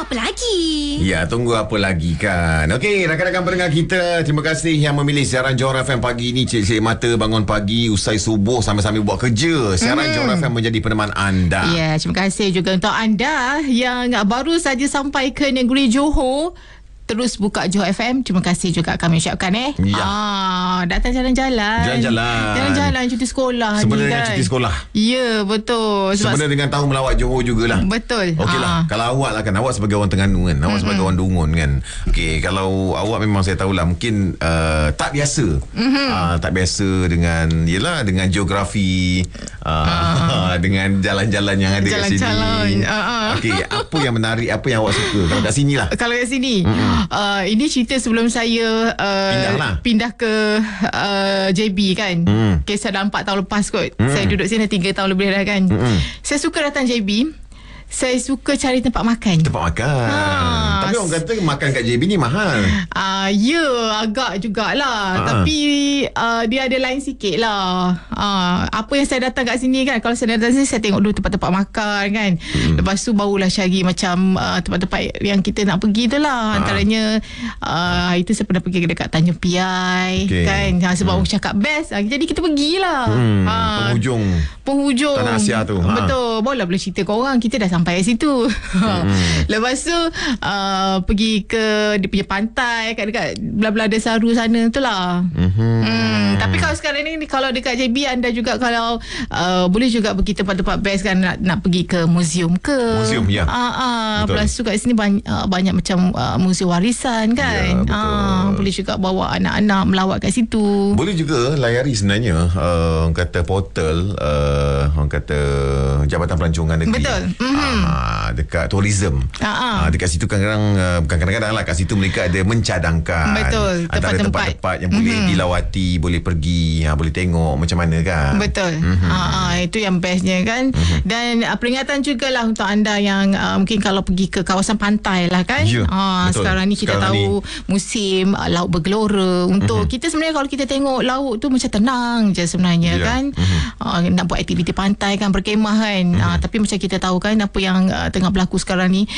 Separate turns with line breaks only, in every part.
apa lagi?
Ya, tunggu apa lagi kan. Okey, rakan-rakan pendengar kita, terima kasih yang memilih siaran Johor FM pagi ini. Cik Mata bangun pagi usai subuh sambil-sambil buat kerja. Siaran Johor FM menjadi peneman anda.
Ya, terima kasih juga untuk anda yang baru saja sampai ke negeri Johor. Terus buka Johor FM. Terima kasih juga kami ucapkan
Ya.
Datang jalan-jalan. Jalan-jalan cuti sekolah
Sebenarnya
ni
dengan
kan.
cuti sekolah.
Ya, betul.
Sebenarnya dengan tahu melawat Johor jugalah.
Betul.
Okeylah, kalau awak lah kan, awak sebagai orang Terengganu kan, awak sebagai orang Dungun kan. Okey, kalau awak memang saya tahulah mungkin tak biasa. Tak biasa dengan dengan geografi, dengan jalan-jalan yang ada kat sini. Okey, apa yang menarik, apa yang awak suka kalau kat sini lah?
Kalau kat sini, ini cerita sebelum saya pindah ke JB kan. Kisah dah 4 tahun lepas kot. Saya duduk sini 3 tahun lebih dah kan. Saya suka datang JB. Saya suka cari tempat makan.
Tempat makan. Tapi orang kata makan kat JB ni mahal.
Ya, agak jugalah. Tapi dia ada lain sikit lah. Apa yang saya datang kat sini kan, kalau saya datang sini, saya tengok dulu tempat-tempat makan kan. Lepas tu barulah cari macam tempat-tempat yang kita nak pergi tu lah. Antaranya itu saya pernah pergi dekat Tanjung Piai kan. Sebab orang cakap best, jadi kita pergilah. Penghujung
Tanah Asia tu.
Betul. Boleh cerita ke orang, kita dah sampai kat situ. Lepas tu pergi ke dia punya pantai kat dekat belah-belah Desaru sana tu lah. Tapi kalau sekarang ni, kalau dekat JB, anda juga kalau boleh juga pergi tempat-tempat best kan, nak pergi ke museum ke.
Museum, ya.
Plus tu kat sini banyak macam museum warisan kan.
Ya,
boleh juga bawa anak-anak melawat kat situ.
Boleh juga layari sebenarnya orang kata portal orang kata Jabatan Pelancongan Negeri.
Betul.
Dekat tourism. Dekat situ kadang-kadang bukan kadang-kadang lah, kat situ mereka ada mencadangkan antara tempat-tempat yang boleh dilawati, boleh pergi, boleh tengok macam mana kan.
Betul. Itu yang bestnya kan. Dan peringatan jugalah untuk anda yang mungkin kalau pergi ke kawasan pantai lah kan. Sekarang ni kita tahu musim laut bergelora. Untuk kita sebenarnya, kalau kita tengok laut tu macam tenang je sebenarnya kan. Nak buat aktiviti pantai kan, berkemah kan. Tapi macam kita tahu kan apa yang tengah berlaku sekarang ni,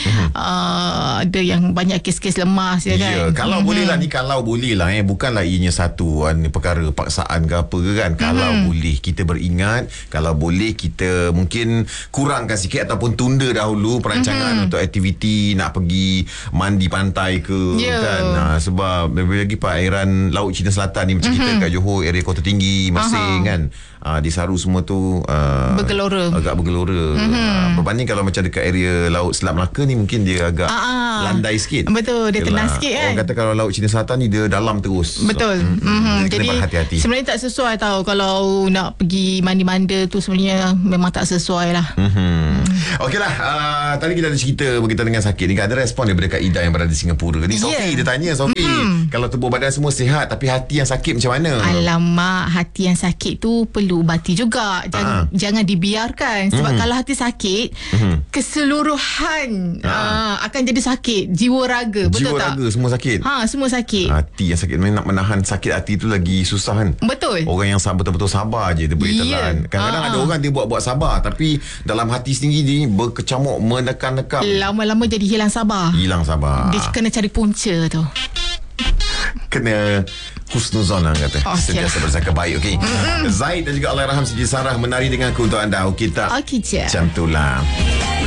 ada yang banyak kes-kes lemas ya kan.
Kalau boleh lah ni, kalau boleh lah bukanlah ianya satu perkara paksaan ke apa ke kan. Kalau boleh kita beringat, kalau boleh kita mungkin kurangkan sikit ataupun tunda dahulu perancangan untuk aktiviti nak pergi mandi pantai ke kan. Sebab lebih lagi perairan Laut Cina Selatan ni macam kita kat Johor, area Kota Tinggi, Mersing kan, Desaru semua tu agak bergelora. Berbanding kalau macam dekat area Laut Selat Melaka ni, mungkin dia agak landai sikit.
Betul, dia tenang sikit kan.
Orang kata kalau Laut Cina Selatan ni dia dalam terus.
Betul.
Jadi berhati-hati.
Sebenarnya tak sesuai tau. Kalau nak pergi mandi-manda tu sebenarnya memang tak sesuai lah.
Okeylah, tadi kita ada cerita berkaitan dengan sakit ni kan. Ada respon daripada Kak Ida yang berada di Singapura ni. Sophie, dia tanya Sophie, kalau tubuh badan semua sihat tapi hati yang sakit macam mana?
Alamak, hati yang sakit tu perlu ubati juga. Jangan dibiarkan. Sebab kalau hati sakit, keseluruhan akan jadi sakit. Jiwa raga, betul tak?
Jiwa raga semua sakit.
Semua sakit.
Hati yang sakit, nak menahan sakit hati tu lagi susah kan.
Betul.
Orang yang betul-betul sabar je dia boleh telan. Kadang-kadang ada orang dia buat sabar, tapi dalam hati sendiri dia berkecamuk, menekan-nekan.
Lama-lama jadi hilang sabar. Dia kena cari punca tu.
Kena husnuzon lah kata. Sentiasa bersangka baik. Okey. Zaid dan juga Allahyarham Siti Sarah menari dengan aku untuk anda. Okey tak?
Okey je.
Macam tu lah.